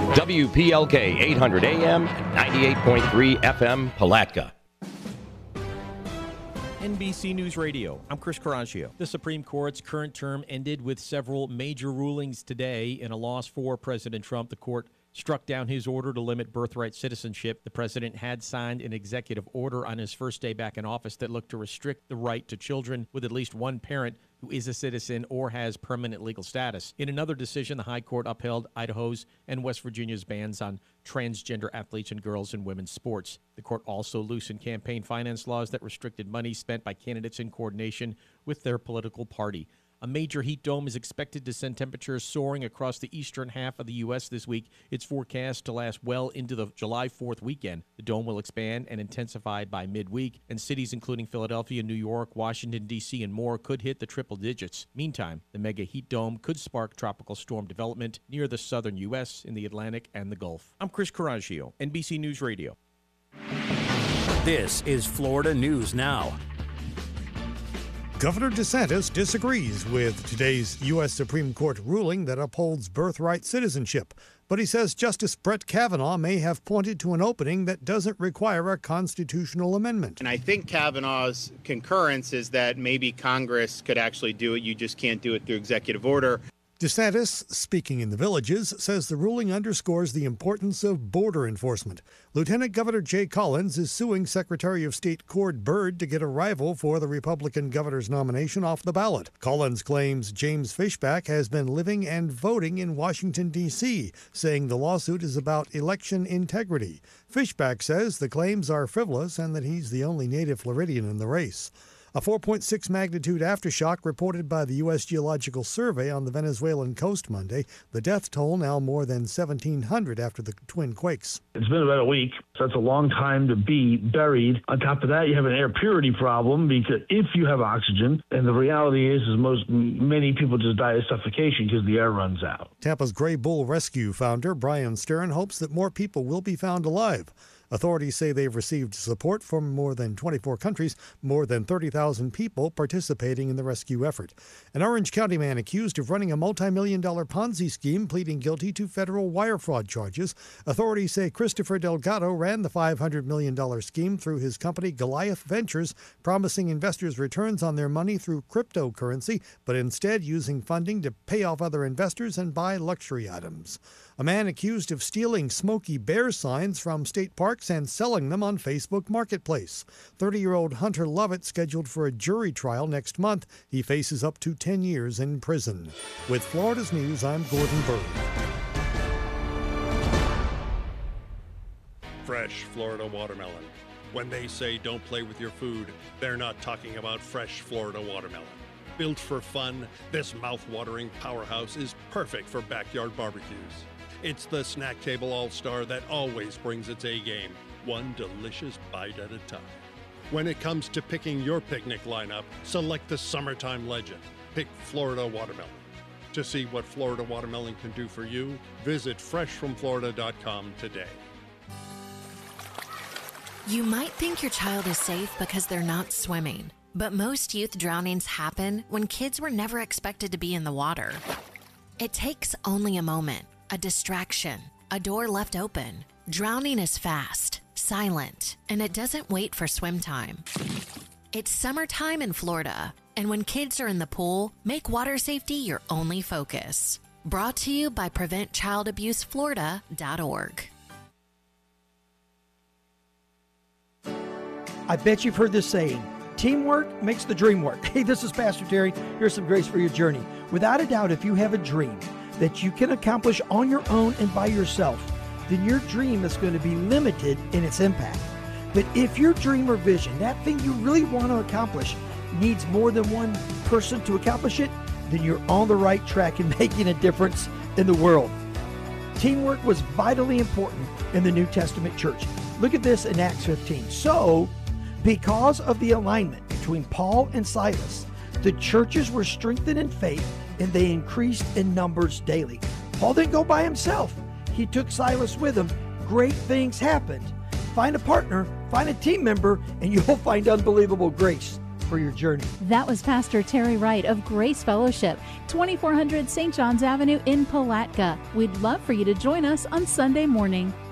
WPLK 800 AM, 98.3 FM, Palatka. NBC News Radio, I'm Chris Coraggio. The Supreme Court's current term ended with several major rulings today. In a loss for President Trump, the court struck down his order to limit birthright citizenship. The president had signed an executive order on his first day back in office that looked to restrict the right to children with at least one parent who is a citizen or has permanent legal status. In another decision, the High Court upheld Idaho's and West Virginia's bans on transgender athletes and girls in women's sports. The court also loosened campaign finance laws that restricted money spent by candidates in coordination with their political party. A major heat dome is expected to send temperatures soaring across the eastern half of the U.S. this week. It's forecast to last well into the July 4th weekend. The dome will expand and intensify by midweek, and cities including Philadelphia, New York, Washington, D.C., and more could hit the triple digits. Meantime, the mega heat dome could spark tropical storm development near the southern U.S., in the Atlantic, and the Gulf. I'm Chris Coraggio, NBC News Radio. This is Florida News Now. Governor DeSantis disagrees with today's U.S. Supreme Court ruling that upholds birthright citizenship, but he says Justice Brett Kavanaugh may have pointed to an opening that doesn't require a constitutional amendment. And I think Kavanaugh's concurrence is that maybe Congress could actually do it. You just can't do it through executive order. DeSantis, speaking in the Villages, says the ruling underscores the importance of border enforcement. Lieutenant Governor Jay Collins is suing Secretary of State Cord Byrd to get a rival for the Republican governor's nomination off the ballot. Collins claims James Fishback has been living and voting in Washington, D.C., saying the lawsuit is about election integrity. Fishback says the claims are frivolous and that he's the only native Floridian in the race. A 4.6 magnitude aftershock reported by the U.S. Geological Survey on the Venezuelan coast Monday. The death toll now more than 1,700 after the twin quakes. It's been about a week, so that's a long time to be buried. On top of that, you have an air purity problem because if you have oxygen, and the reality is many people just die of suffocation because the air runs out. Tampa's Gray Bull Rescue founder Brian Stern hopes that more people will be found alive. Authorities say they've received support from more than 24 countries, more than 30,000 people participating in the rescue effort. An Orange County man accused of running a multi-million-dollar Ponzi scheme pleading guilty to federal wire fraud charges. Authorities say Christopher Delgado ran the $500 million scheme through his company Goliath Ventures, promising investors returns on their money through cryptocurrency, but instead using funding to pay off other investors and buy luxury items. A man accused of stealing Smokey Bear signs from state parks and selling them on Facebook Marketplace. 30-year-old Hunter Lovett scheduled for a jury trial next month. He faces up to 10 years in prison. With Florida's News, I'm Gordon Bird. Fresh Florida watermelon. When they say don't play with your food, they're not talking about fresh Florida watermelon. Built for fun, this mouth-watering powerhouse is perfect for backyard barbecues. It's the snack table all-star that always brings its A-game, one delicious bite at a time. When it comes to picking your picnic lineup, select the summertime legend. Pick Florida watermelon. To see what Florida watermelon can do for you, visit freshfromflorida.com today. You might think your child is safe because they're not swimming, but most youth drownings happen when kids were never expected to be in the water. It takes only a moment. A distraction, a door left open. Drowning is fast, silent, and it doesn't wait for swim time. It's summertime in Florida, and when kids are in the pool, make water safety your only focus. Brought to you by PreventChildAbuseFlorida.org. I bet you've heard this saying, teamwork makes the dream work. Hey, this is Pastor Terry. Here's some grace for your journey. Without a doubt, if you have a dream that you can accomplish on your own and by yourself, then your dream is going to be limited in its impact. But if your dream or vision, that thing you really want to accomplish, needs more than one person to accomplish it, then you're on the right track in making a difference in the world. Teamwork was vitally important in the New Testament church. Look at this in Acts 15. So, because of the alignment between Paul and Silas, the churches were strengthened in faith and they increased in numbers daily. Paul didn't go by himself. He took Silas with him. Great things happened. Find a partner, find a team member, and you'll find unbelievable grace. for your journey. That was Pastor Terry Wright of Grace Fellowship, 2400 St. John's Avenue in Palatka. We'd love for you to join us on Sunday morning.